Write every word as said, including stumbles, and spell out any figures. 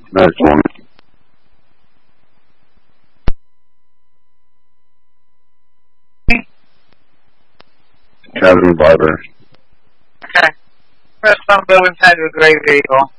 Nice one. Academy Barber. Okay. First time go inside the gray vehicle.